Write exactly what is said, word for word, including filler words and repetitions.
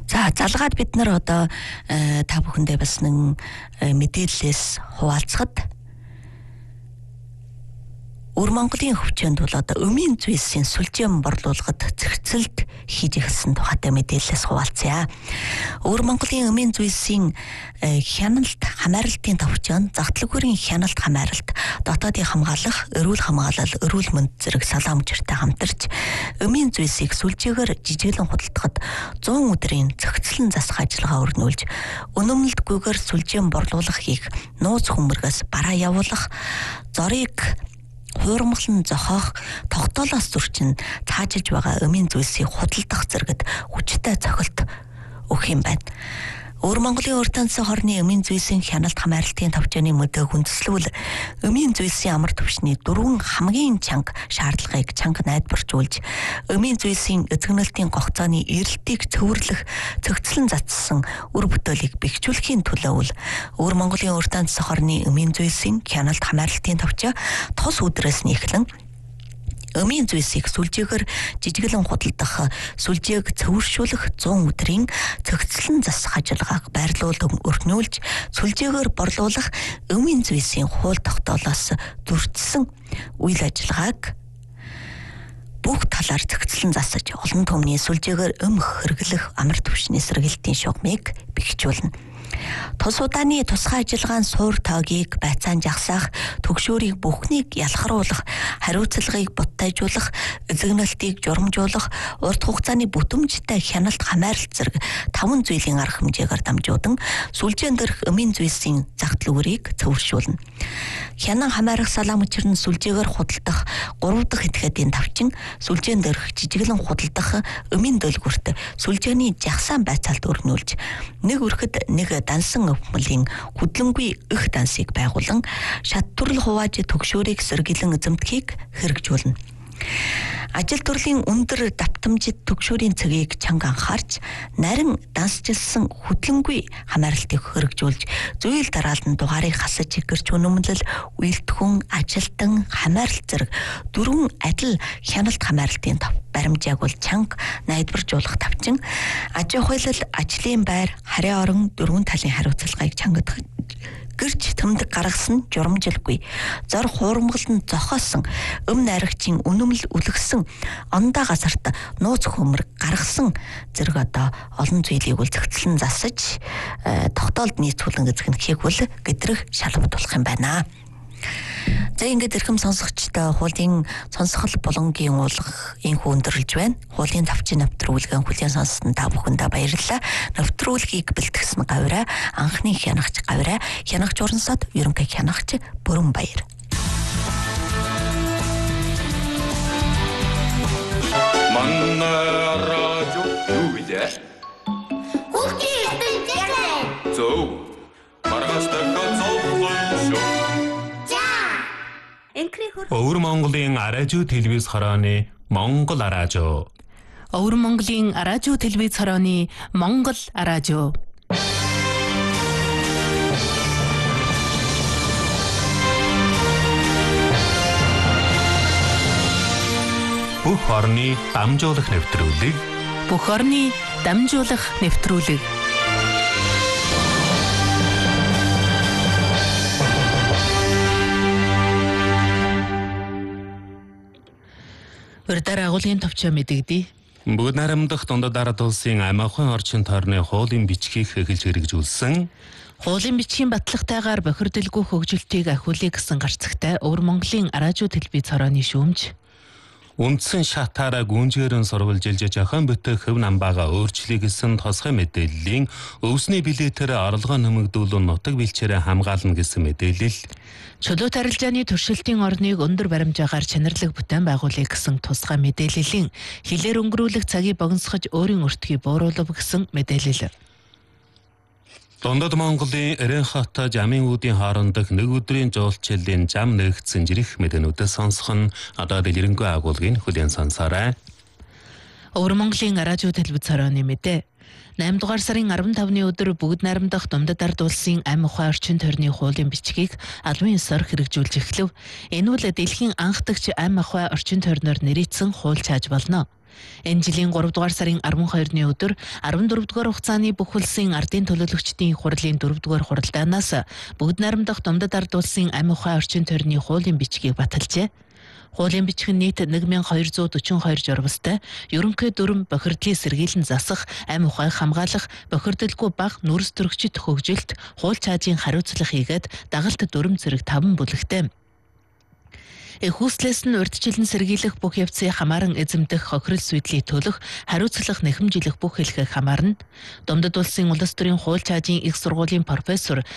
За залгаад бид нар одоо та бүхэндээ бас нэг мэдээллээс хуваалцахад Өвөр Монголын хөвчөнд бол одоо өмийн зүйлсийн сүлжээн борлуулахад зохицолт хийж эхэлсэн тухайтай мэдээлэлээс хуваалцъя. Өвөр Монголын өмийн зүйлсийн хяналт хамааралтын товчон, загтлагүүрийн хяналт хамааралт, дотоодын хамгаалах, эрүүл хамгаалал, эрүүл мэнд зэрэг салаамжиртай хамтарч өмийн зүйлсийг сүлжээгээр жижиглэн худалдахад зуун өдрийн зохицлон засах ажиллагаа өрнүүлж, өнөмөлтгүйгээр сүлжээн борлуулах хийх, нууц хүмүргээс бараа явуулах, зорыг хуурмаглан зохиох, тогтоолоос зөрчин цаажиж байгаа өмийн зүйлсийг худалдах зэрэгт хүчтэй цохилт өгөх юм байна. Өвөр Монголын урд тансаг хорны өмийн зүйлсийн хяналт хамааралтын товчооны мөдөг хүндэслүүл өмийн зүйлсийн амар түвшний дөрвөн хамгийн чанга шаардлагыг чанга найдваржуулж, өмийн зүйлсийн эзэгнэлтийн гогцооны эрэлтийг цөвөрлөх, цогцлон затсан үр бүтээлийг бэхжүүлэхийн төлөө Өвөр Монголын урд тансаг хорны өмийн зүйлсийн хяналт хамааралтын товчоо тус өдрөөс нь эхлэн өмийн зүйлсийг сүлжээгээр жижиглэн худалдах, сүлжээг цөвөршүүлэх зуун өдрийн цогцлон засах ажиллагааг байрлуулан өрнүүлж, сүлжээгээр борлуулах өмийн зүйлсийн хууль тогтоолоос зөрчсөн үйл ажиллагааг бүх талаар цогцлон засаж, олон түмний сүлжээгээр өмх хэрэглэх амар түвшний сэргээлтийн шугамыг бэхжүүлнэ. Тус удааны тусгай ажиллагаан суур тоогийг байцаан жагсаах, төгшөөрийг бүхнийг ялхруулах, хариуцлагыг буттайжуулах, эзэгнэлтийг журамжуулах, урт хугацааны бүтэмжтэй хяналт хамааралт зэрэг таван зүйлийн арга хэмжээгээр дамжуудан сүлжээн дээрх өмийн зүйлсийн загтлагүүрийг цөвөршүүлнэ. Хянан хамаарах салаам учир нь сүлжээгээр худалдах гурав дахь этгээдийн тавчин, сүлжээн дээрх жижиглэн худалдах өмийн дөөлгүүрт сүлжээний жагсаан байцаалт өрнүүлж, нэг өрхөд нэг дансан өвмөлийн хөдлөнгүй их дансыг байгуулан шат төрөл хувааж төгшөөрийг сэргийлэн эзэмдхийг хэрэгжүүлнэ. Ажил төрлийн өндөр давтамжит төгшөөрийн цэгийг чанга анхаарч, нарийн дансжилсан хөдлөнгүй хамааралтыг хэрэгжүүлж, зүйл дараалан дугаарыг хасаж гэрч өнөмлөл, үйлдэхүүн, ажилтан, хамааралт зэрэг дөрвөн адил хяналт хамааралтын баримжааг бол чанга найдваржуулах тавчин, аж ахуйлал, ажлын байр, харийн орон дөрвөн талын хариуцлагыг чангадах гэрч тэмдэг гаргасан журамжилгүй, зор хуурмгалан зохиосон, өм найрагчийн үнэмл үлгсэн, ондоо газарт нууц хөмөр гаргасан зэрэг одоо олон зүйлийг үл зохицлон засаж, тогтоолд нийцүүлэн эзэгнэхийг үл гэдрэх шалгуулах юм байна. За ингээд эрхэм сонсогчдоо хуулийн сонсгол болонгийн уулгах энхүү өндөрлж байна. Хуулийн тавчин навтруулгын хүлээн сонссон та бүхэндээ баярлалаа. Навтруулгийг бэлтгэсэн гавраа, анхны хянагч гавраа, хянагч урансад ерөнхий хянагч Бүрэн Баяр. Манна радио юу вэ? Хүүхдийн ертөнцийн зөв. Маргааш дахиад зовлон шүү. Өвөр Монголын радио телевиз хорооны Монгол радио. Өвөр Монголын радио телевиз хорооны Монгол радио. Бүх орны дамжуулах нэвтрүүлэг. Бүх орны дамжуулах нэвтрүүлэг. Урьдаар агуулгын товчоо мэдэгдээ. Бүгд найрамдах дундад ард улсын ам ахуйн орчин тойрны хуулийн бичгийг эхэлж хэрэгжүүлсэн. Хуулийн бичгийн батлагтайгаар бохирдолгүй хөгжилтийг ахиулъя гэсэн гарцагтай Өвөр Монголын радио телевиз хорооны шүүмж. Үндсэн шатаараа гүнжгээрэн сурвалжилж зохион бүтэх хөв намбаага өөрчлөсөн тосгой мэдээллийн өвсний билетээр орлогоо нэмэгдүүлэн нутаг бэлчээрээ хамгаална гэсэн мэдээлэл. Чөлөө тарилжааны туршилтын орныг өндөр баримжаагаар чанарлаг бүтээн байгуулъя гэсэн тусгай мэдээллийн хилээр өнгөрүүлэх цагийг богиносгож өөрийн өртгийг бууруулав гэсэн мэдээлэл. Дундад Монголын Эренхот жамын үүдийн хоорондох нэг өдрийн жуулчлалын зам нэгдсэн жирэх мэдээнүүдээс сонсох нь одоо дэлгэрэнгүй агуулгын хүлээн сонсоорой. Өвөр Монголын радио телевиз хорооны мэдээ. найман дугаар сарын арван тавны өдөр бүгд найрамдах дундад ард улсын ам ахуй орчин тойрны хуулийн бичгийг албан ёсоор хэрэгжүүлж эхлэв. Энэ бол дэлхийн анхдагч ам ахуй орчин тойрноор нэрийдсэн хууль чааж болно. Энэ жилийн гурав дугаар сарын арван хоёрны өдөр арван дөрөв дугаар хугацааны бүх улсын ардын төлөөлөгчдийн их хурлын дөрөв дугаар хуралдаанаас бүгд найрамдах Думдад ард улсын амь ухаан орчин тойрны хуулийн бичгийг баталжээ. Хуулийн бичиг нь нийт нэг мянган хоёр зуун дөрвөн хоёр журмастай, ерөнхий дүрм бохирдлын сэргийлэн засах, амь ухааг хамгаалах, бохирдолгүй бага нүрс төрөгчд хөгжилт, хууль цаажийн хариуцлага хийгээд дагалт дүрм зэрэг таван бүлэгтэй. Эхүүслээс нь урьдчилан сэргийлэх бүх явцыг хамааран эзэмдэх хохирол сүйдлийг төлөх, хариуцлах нэхэмжлэх бүх хэлхийг хамаарна. Думдад улсын улс төрийн хууль цаажийн их сургуулийн профессор